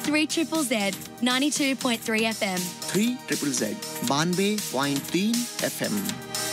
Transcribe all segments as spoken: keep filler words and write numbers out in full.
three triple Z ninety-two point three F M. Three triple Z बानवे point तीन F M.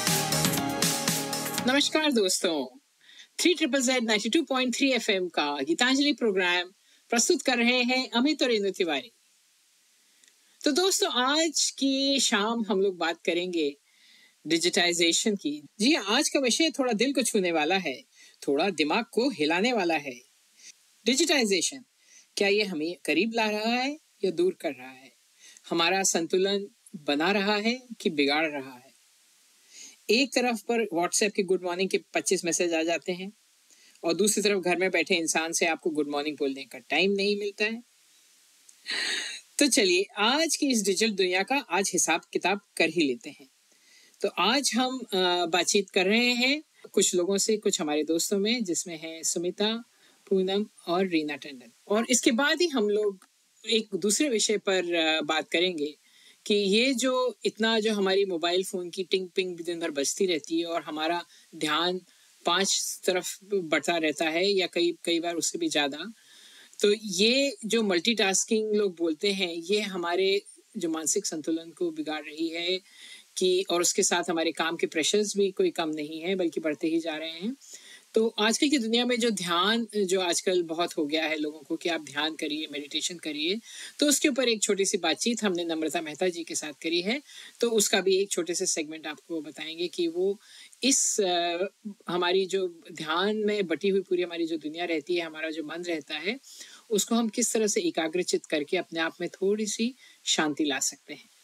नमस्कार दोस्तों, three triple Z ninety two point three F M का Geetanjali programme प्रस्तुत कर रहे हैं अमित और इंदु तिवारी। तो दोस्तों, आज की शाम हम लोग बात करेंगे डिजिटाइजेशन की। जी, आज का विषय थोड़ा दिल को छूने वाला है, थोड़ा दिमाग को हिलाने वाला है। डिजिटाइजेशन, क्या ये हमें करीब ला रहा है या दूर कर रहा है? हमारा संतुलन बना रहा है कि बिगाड़ रहा है? एक तरफ पर व्हाट्सएप के गुड मॉर्निंग के पच्चीस मैसेज आ जाते हैं और दूसरी तरफ घर में बैठे इंसान से आपको गुड मॉर्निंग बोलने का टाइम नहीं मिलता है। तो चलिए, आज की इस डिजिटल दुनिया का आज हिसाब किताब कर ही लेते हैं। तो आज हम बातचीत कर रहे हैं कुछ लोगों से, कुछ हमारे दोस्तों में, जिसमें है सुमिता, पूनम और रीना टंडन। और इसके बाद ही हम लोग एक दूसरे विषय पर बात करेंगे कि ये जो इतना जो हमारी मोबाइल फ़ोन की टिंग पिंग दिन भर बजती रहती है और हमारा ध्यान पांच तरफ बढ़ता रहता है या कई कई बार उससे भी ज़्यादा, तो ये जो मल्टीटास्किंग लोग बोलते हैं, ये हमारे जो मानसिक संतुलन को बिगाड़ रही है कि, और उसके साथ हमारे काम के प्रेशर्स भी कोई कम नहीं है बल्कि बढ़ते ही जा रहे हैं। तो आजकल की दुनिया में जो ध्यान जो आजकल बहुत हो गया है लोगों को कि आप ध्यान करिए, मेडिटेशन करिए, तो उसके ऊपर एक छोटी सी बातचीत हमने नम्रता मेहता जी के साथ करी है। तो उसका भी एक छोटे से सेगमेंट आपको बताएंगे कि वो इस आ, हमारी जो ध्यान में बटी हुई पूरी हमारी जो दुनिया रहती है, हमारा जो मन रहता है, उसको हम किस तरह से एकाग्रचित करके अपने आप में थोड़ी सी शांति ला सकते हैं।